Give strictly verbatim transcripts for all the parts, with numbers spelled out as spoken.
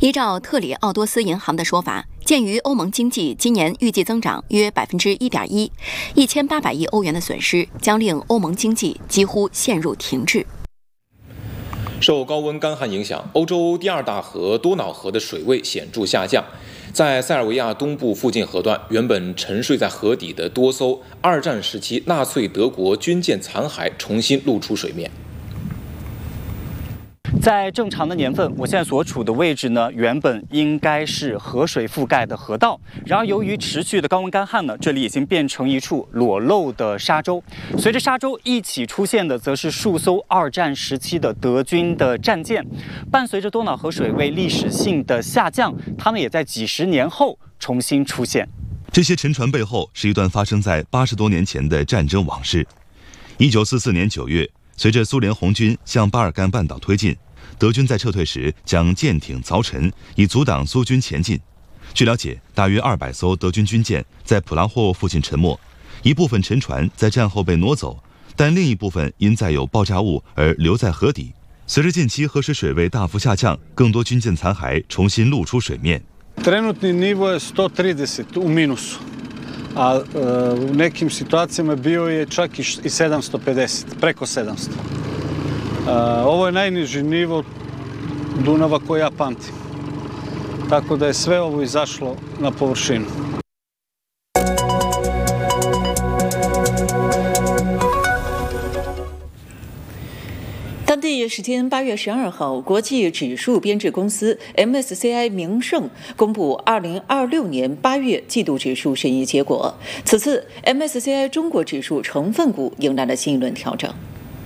依照特里奥多斯银行的说法，鉴于欧盟经济今年预计增长约百分之一点一，一千八百亿欧元的损失将令欧盟经济几乎陷入停滞。 受高温干旱影响，欧洲第二大河多瑙河的水位显著下降。在塞尔维亚东部附近河段，原本沉睡在河底的多艘二战时期纳粹德国军舰残骸重新露出水面。 在正常的年份，我现在所处的位置呢，原本应该是河水覆盖的河道。然而，由于持续的高温干旱呢，这里已经变成一处裸露的沙洲。随着沙洲一起出现的，则是数艘二战时期的德军的战舰。伴随着多瑙河水位历史性的下降，它们也在几十年后重新出现。 这些沉船背后是一段发生在八十多年前的战争往事。一九四四年九月，随着苏联红军向巴尔干半岛推进，德军在撤退时将舰艇凿沉，以阻挡苏军前进。据了解，大约二百艘德军军舰在普拉霍沃附近沉没，一部分沉船在战后被挪走，但另一部分因载有爆炸物而留在河底。随着近期河水水位大幅下降，更多军舰残骸重新露出水面。 Trenutni nivo je sto trideset u minusu, a u nekim situacijama bio je čak i sedamsto pedeset, preko sedamsto. Ovo je najniži nivo Dunava koji ja pamtim. Tako da je sve ovo izašlo na površinu. 当地时间八月十二号，国际指数编制公司 M S C I 名盛公布二零二六年八月季度指数审议结果。此次 M S C I 中国指数成分股迎来了新一轮调整。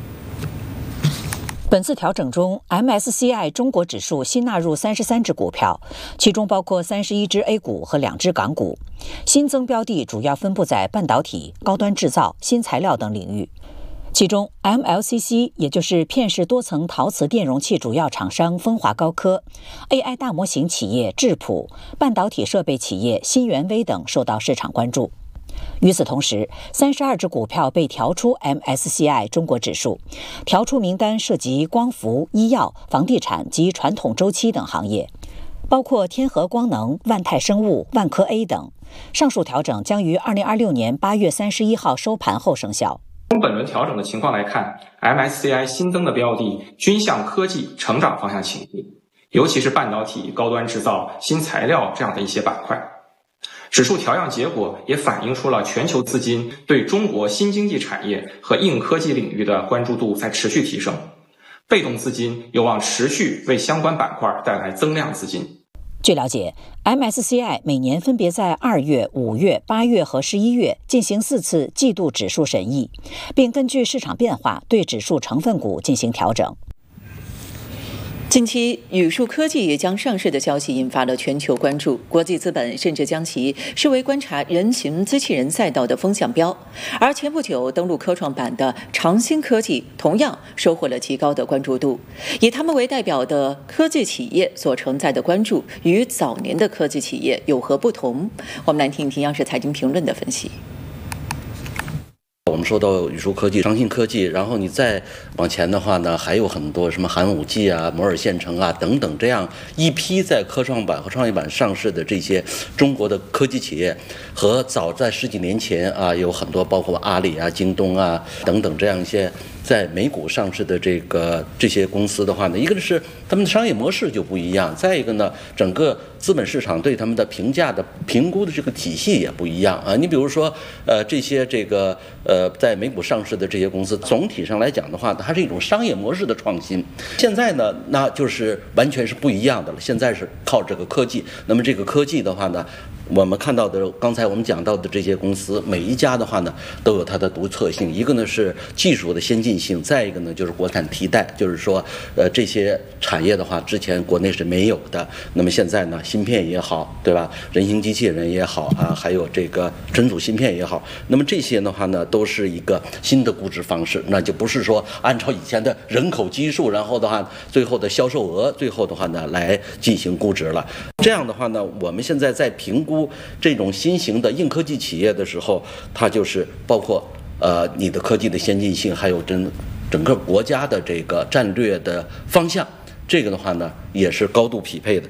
本次调整中 ，M S C I 中国指数新纳入三十三只股票，其中包括三十一只 A 股和两只港股。新增标的主要分布在半导体、高端制造、新材料等领域。其中 ，M L C C 也就是片式多层陶瓷电容器主要厂商风华高科、A I 大模型企业智谱、半导体设备企业新源微等受到市场关注。与此同时，三十二只股票被调出 M S C I 中国指数，调出名单涉及光伏、医药、房地产及传统周期等行业，包括天合光能、万泰生物、万科 A 等。上述调整将于二零二六年八月三十一号收盘后生效。 从本轮调整的情况来看 ，M S C I 新增的标的均向科技成长方向倾斜，尤其是半导体、高端制造、新材料这样的一些板块。指数调样结果也反映出了全球资金对中国新经济产业和硬科技领域的关注度在持续提升，被动资金有望持续为相关板块带来增量资金。 据了解 ，M S C I 每年分别在二月、五月、八月和十一月进行四次季度指数审议，并根据市场变化对指数成分股进行调整。 近期，宇树科技将上市的消息引发了全球关注，国际资本甚至将其视为观察人形机器人赛道的风向标。而前不久登陆科创板的长兴科技同样收获了极高的关注度。以他们为代表的科技企业所承载的关注，与早年的科技企业有何不同？我们来听一听央视财经评论的分析。 我们说到宇树科技、长兴科技，然后你再往前的话呢，还有很多什么寒武纪啊、摩尔县城啊等等，这样一批在科创板和创业板上市的这些中国的科技企业，和早在十几年前啊，有很多包括阿里啊、京东啊等等这样一些在美股上市的这个这些公司的话呢，一个是他们的商业模式就不一样，再一个呢，整个资本市场对他们的评价的评估的这个体系也不一样啊。你比如说，呃，这些这个呃在美股上市的这些公司，总体上来讲的话，它是一种商业模式的创新。现在呢，那就是完全是不一样的了。现在是靠这个科技，那么这个科技的话呢，我们看到的刚才我们讲到的这些公司，每一家的话呢，都有它的独特性。一个呢是技术的先进性，再一个呢就是国产替代，就是说，呃，这些产业的话，之前国内是没有的。那么现在呢，芯片也好，对吧？人形机器人也好啊，还有这个存储芯片也好，那么这些的话呢，都是一个新的估值方式，那就不是说按照以前的人口基数，然后的话，最后的销售额，最后的话呢来进行估值了。这样的话呢，我们现在在评估这种新型的硬科技企业的时候，它就是包括呃你的科技的先进性，还有整整个国家的这个战略的方向，这个的话呢也是高度匹配的。